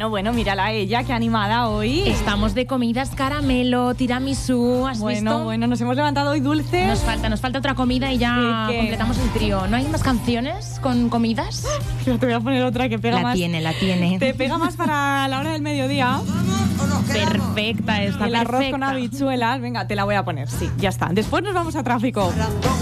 Bueno, mírala a ella, qué animada hoy. Estamos de comidas, caramelo, tiramisú, ¿has visto? Bueno, nos hemos levantado hoy dulces. Nos falta otra comida y ya completamos el trío. ¿No hay más canciones con comidas? Pero te voy a poner otra que pega más. La tiene. Te pega más para la hora del mediodía. Perfecta esta, El arroz con habichuelas. Venga, te la voy a poner, sí, ya está. Después nos vamos a tráfico.